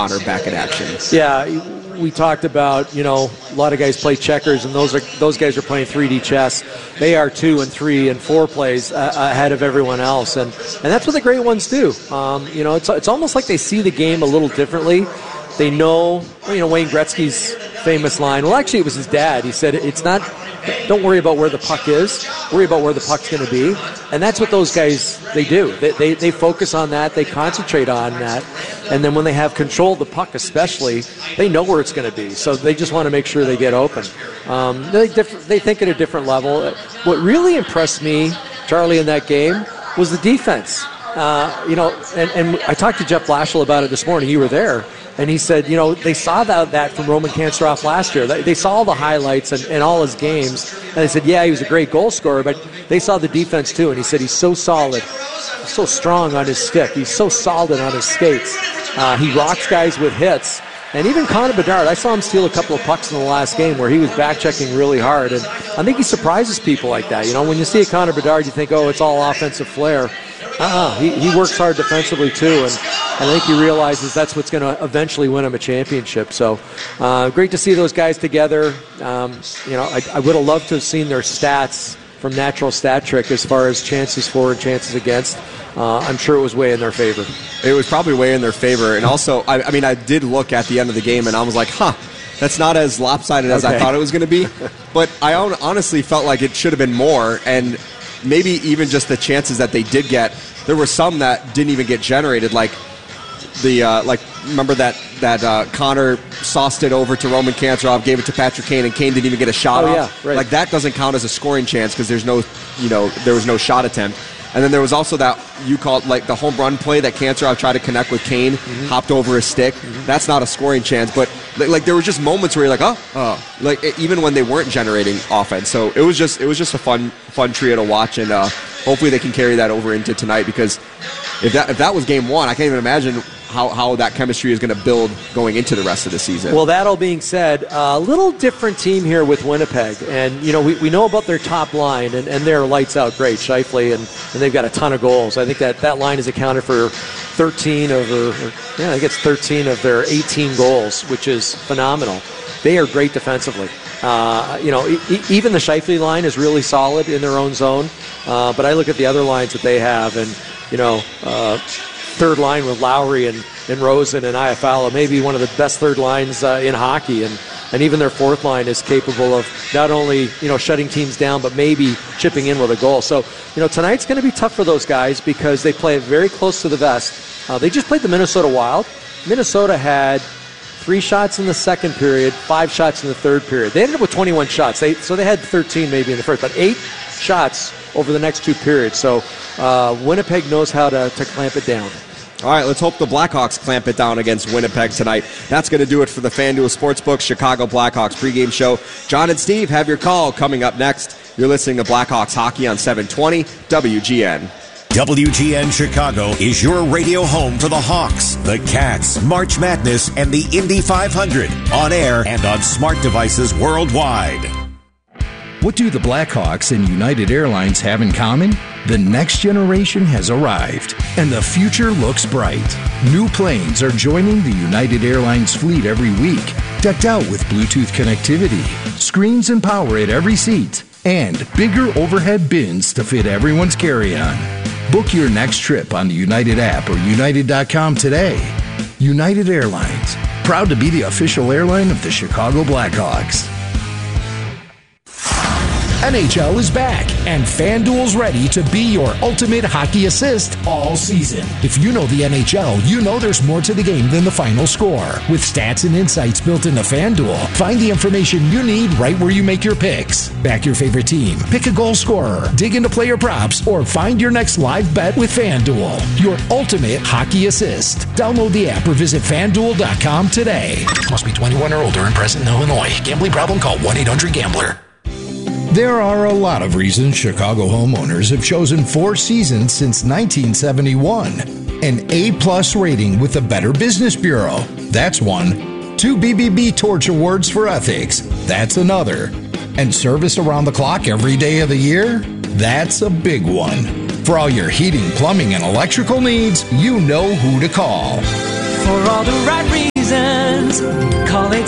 Connor back in action. Yeah, we talked about, a lot of guys play checkers, and those guys are playing 3D chess. They are 2 and 3 and 4 plays ahead of everyone else, and that's what the great ones do. It's almost like they see the game a little differently. They know, Wayne Gretzky's famous line. Well, actually, it was his dad. He said, don't worry about where the puck is. Worry about where the puck's going to be. And that's what those guys, they do. They focus on that. They concentrate on that. And then when they have control of the puck especially, they know where it's going to be. So they just want to make sure they get open. They think at a different level. What really impressed me, Charlie, in that game was the defense. And I talked to Jeff Blashill about it this morning. You were there. And he said, they saw that from Roman Kancherov last year. They saw all the highlights and all his games. And they said, yeah, he was a great goal scorer, but they saw the defense too. And he said he's so solid, so strong on his stick. He's so solid on his skates. He rocks guys with hits. And even Connor Bedard, I saw him steal a couple of pucks in the last game where he was back-checking really hard. And I think he surprises people like that. When you see a Connor Bedard, you think, oh, it's all offensive flair. He works hard defensively too, and I think he realizes that's what's going to eventually win him a championship. So great to see those guys together. I would have loved to have seen their stats from Natural Stat Trick as far as chances for and chances against. I'm sure it was way in their favor. It was probably way in their favor, and also, I did look at the end of the game, and I was like, that's not as lopsided as I thought it was going to be. But I honestly felt like it should have been more, and maybe even just the chances that they did get, there were some that didn't even get generated, like remember that Connor sauced it over to Roman Kancherov, gave it to Patrick Kane, and Kane didn't even get a shot off. Yeah, right. Like that doesn't count as a scoring chance because there was no shot attempt. And then there was also that you called like the home run play that Kancherov tried to connect with Kane, hopped over his stick. That's not a scoring chance, but like there were just moments where you're like, even when they weren't generating offense. So it was just a fun trio to watch, and hopefully they can carry that over into tonight, because if that was game one, I can't even imagine how that chemistry is going to build going into the rest of the season. Well, that all being said, a little different team here with Winnipeg. And, we know about their top line, and they're lights out great, Scheifele, and they've got a ton of goals. I think that line is accounted for 13 of their 18 goals, which is phenomenal. They are great defensively. Even the Scheifele line is really solid in their own zone. But I look at the other lines that they have, and, third line with Lowry and Rosen and Iafallo, maybe one of the best third lines in hockey, and even their fourth line is capable of not only shutting teams down, but maybe chipping in with a goal. So tonight's going to be tough for those guys because they play very close to the vest. They just played the Minnesota Wild. Minnesota had 3 shots in the second period, 5 shots in the third period. They ended up with 21 shots. So they had 13 maybe in the first, but 8 shots over the next 2 periods. So Winnipeg knows how to clamp it down. All right, let's hope the Blackhawks clamp it down against Winnipeg tonight. That's going to do it for the FanDuel Sportsbook Chicago Blackhawks pregame show. John and Steve have your call coming up next. You're listening to Blackhawks Hockey on 720 WGN. WGN Chicago is your radio home for the Hawks, the Cats, March Madness, and the Indy 500. On air and on smart devices worldwide. What do the Blackhawks and United Airlines have in common? The next generation has arrived, and the future looks bright. New planes are joining the United Airlines fleet every week, decked out with Bluetooth connectivity, screens and power at every seat, and bigger overhead bins to fit everyone's carry-on. Book your next trip on the United app or United.com today. United Airlines, proud to be the official airline of the Chicago Blackhawks. NHL is back, and FanDuel's ready to be your ultimate hockey assist all season. If you know the NHL, you know there's more to the game than the final score. With stats and insights built into FanDuel, find the information you need right where you make your picks. Back your favorite team, pick a goal scorer, dig into player props, or find your next live bet with FanDuel, your ultimate hockey assist. Download the app or visit FanDuel.com today. Must be 21 or older and present in Illinois. Gambling problem? Call 1-800-GAMBLER. There are a lot of reasons Chicago homeowners have chosen Four Seasons since 1971. An A-plus rating with the Better Business Bureau. That's one. 2 BBB Torch Awards for Ethics. That's another. And service around the clock every day of the year? That's a big one. For all your heating, plumbing, and electrical needs, you know who to call. For all the right reasons.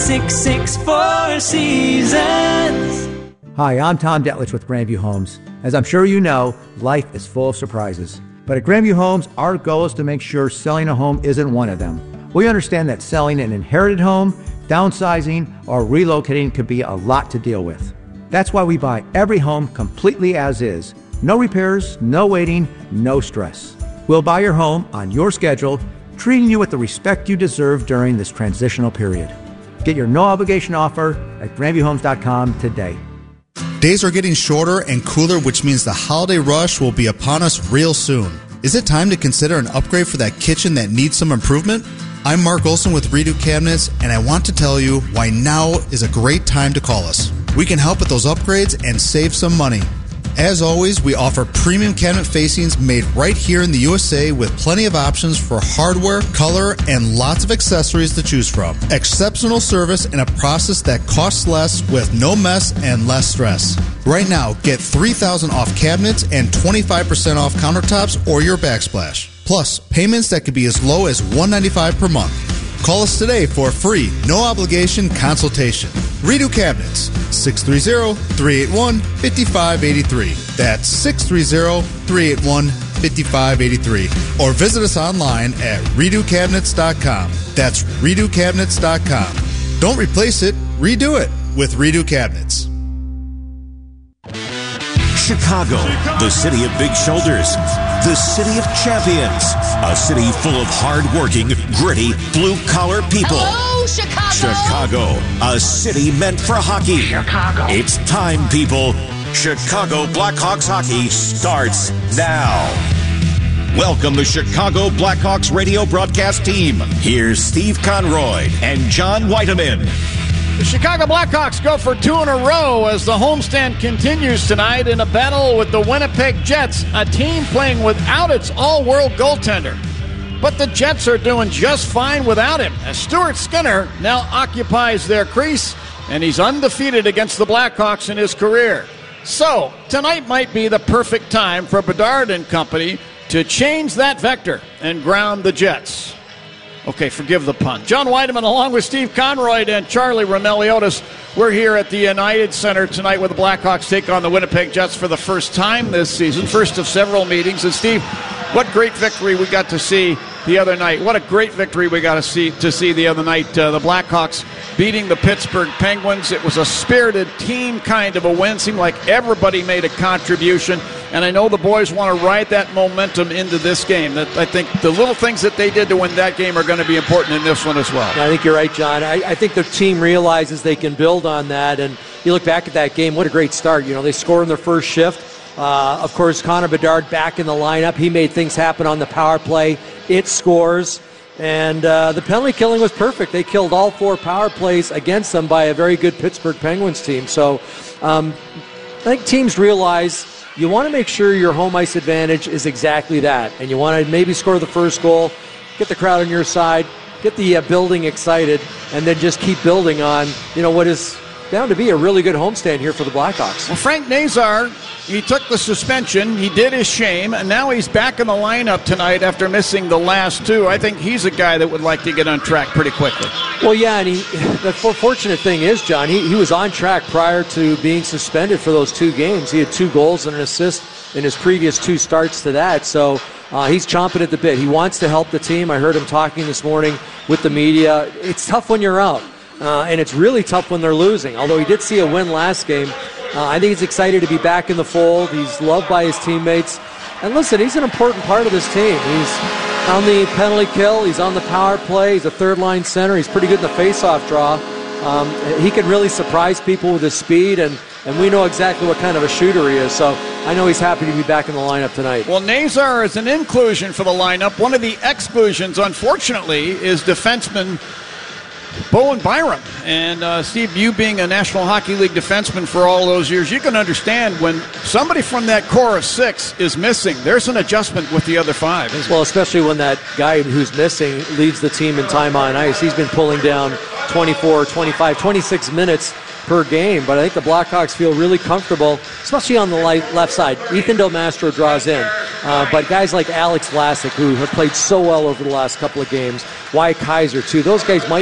664 Seasons. Hi, I'm Tom Detlich with Grandview Homes. As I'm sure you know, life is full of surprises. But at Grandview Homes, our goal is to make sure selling a home isn't one of them. We understand that selling an inherited home, downsizing, or relocating could be a lot to deal with. That's why we buy every home completely as is. No repairs, no waiting, no stress. We'll buy your home on your schedule, treating you with the respect you deserve during this transitional period. Get your no-obligation offer at GrandviewHomes.com today. Days are getting shorter and cooler, which means the holiday rush will be upon us real soon. Is it time to consider an upgrade for that kitchen that needs some improvement? I'm Mark Olson with Redo Cabinets, and I want to tell you why now is a great time to call us. We can help with those upgrades and save some money. As always, we offer premium cabinet facings made right here in the USA with plenty of options for hardware, color, and lots of accessories to choose from. Exceptional service and a process that costs less with no mess and less stress. Right now, get $3,000 off cabinets and 25% off countertops or your backsplash. Plus, payments that could be as low as $195 per month. Call us today for a free, no-obligation consultation. Redo Cabinets, 630-381-5583. That's 630-381-5583. Or visit us online at redocabinets.com. That's redocabinets.com. Don't replace it, redo it with Redo Cabinets. Chicago, the city of big shoulders, the city of champions, a city full of hard-working, gritty, blue-collar people. Hello, Chicago! Chicago, a city meant for hockey. Chicago. It's time, people. Chicago Blackhawks hockey starts now. Welcome the Chicago Blackhawks radio broadcast team. Here's Steve Conroy and John Whiteman. The Chicago Blackhawks go for 2 in a row as the homestand continues tonight in a battle with the Winnipeg Jets, a team playing without its all-world goaltender. But the Jets are doing just fine without him, as Stuart Skinner now occupies their crease, and he's undefeated against the Blackhawks in his career. So, tonight might be the perfect time for Bedard and company to change that vector and ground the Jets. Okay, forgive the pun. John Whiteman along with Steve Conroy and Charlie Roneliotis. We're here at the United Center tonight where the Blackhawks take on the Winnipeg Jets for the first time this season, first of several meetings. And Steve, what great victory we got to see the other night. What a great victory we got to see the other night. The Blackhawks beating the Pittsburgh Penguins. It was a spirited team kind of a win. Seemed like everybody made a contribution. And I know the boys want to ride that momentum into this game. I think the little things that they did to win that game are going to be important in this one as well. I think you're right, John. I think the team realizes they can build on that. And you look back at that game, what a great start. You know, they score in their first shift. Of course, Connor Bedard back in the lineup. He made things happen on the power play. It scores. And the penalty killing was perfect. They killed all 4 power plays against them by a very good Pittsburgh Penguins team. So I think teams realize you want to make sure your home ice advantage is exactly that. And you want to maybe score the first goal, get the crowd on your side, get the building excited, and then just keep building on, what is bound to be a really good homestand here for the Blackhawks. Well, Frank Nazar, he took the suspension, he did his shame, and now he's back in the lineup tonight after missing the last 2. I think he's a guy that would like to get on track pretty quickly. Well, yeah, and the fortunate thing is, John, he was on track prior to being suspended for those 2 games. He had 2 goals and an assist in his previous 2 starts to that, so he's chomping at the bit. He wants to help the team. I heard him talking this morning with the media. It's tough when you're out. And it's really tough when they're losing. Although he did see a win last game, I think he's excited to be back in the fold. He's loved by his teammates. And listen, he's an important part of this team. He's on the penalty kill. He's on the power play. He's a third-line center. He's pretty good in the face-off draw. He can really surprise people with his speed, and we know exactly what kind of a shooter he is. So I know he's happy to be back in the lineup tonight. Well, Nazar is an inclusion for the lineup. One of the exclusions, unfortunately, is defenseman Bowen Byram. And Steve, you being a National Hockey League defenseman for all those years, you can understand when somebody from that core of 6 is missing, there's an adjustment with the other 5. Well, especially when that guy who's missing leads the team in time on ice. He's been pulling down 24, 25, 26 minutes per game, but I think the Blackhawks feel really comfortable, especially on the left side. Ethan Del Mastro draws in, but guys like Alex Vlasic, who have played so well over the last couple of games, Wyatt Kaiser too, those guys might